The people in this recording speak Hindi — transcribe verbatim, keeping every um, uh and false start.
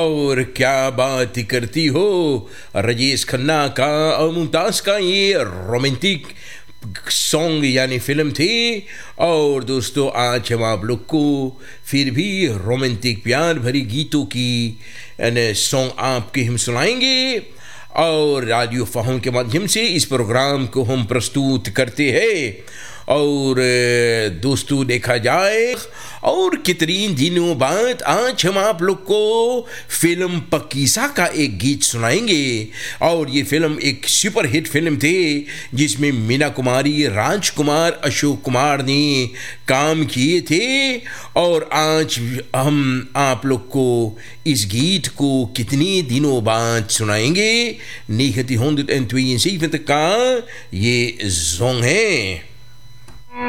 और क्या बात करती हो, राजेश खन्ना का और मुमताज का ये रोमांटिक सॉन्ग यानी फिल्म थी। और दोस्तों आज हम आप लोग को फिर भी रोमांटिक प्यार भरी गीतों की सॉन्ग आपके हम सुनाएंगे और रेडियो फहम के माध्यम से इस प्रोग्राम को हम प्रस्तुत करते हैं। और दोस्तों देखा जाए और कितनी दिनों बाद आज हम आप लोग को फिल्म पकीसा का एक गीत सुनाएंगे। और ये फिल्म एक सुपर हिट फिल्म थी जिसमें मीना कुमारी, राजकुमार, अशोक कुमार ने काम किए थे। और आज हम आप लोग को इस गीत को कितने दिनों बाद सुनाएंगे। negentienhonderdtweeënzeventig का ये सॉन्ग है।